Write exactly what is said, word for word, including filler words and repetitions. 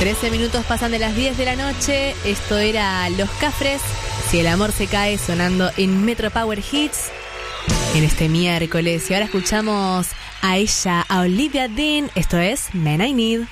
trece minutos pasan de las diez de la noche. Esto era Los Cafres, Si el amor se cae, sonando en Metro Power Hits en este miércoles. Y ahora escuchamos a ella, a Olivia Dean. Esto es Men I Need.